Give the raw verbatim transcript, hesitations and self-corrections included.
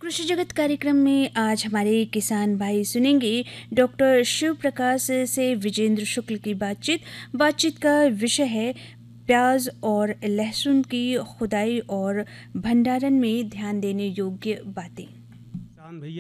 कृषि जगत कार्यक्रम में आज हमारे किसान भाई सुनेंगे डॉक्टर शिव प्रकाश से विजेंद्र शुक्ल की बातचीत। बातचीत का विषय है प्याज और लहसुन की खुदाई और भंडारण में ध्यान देने योग्य बातें। किसान भैया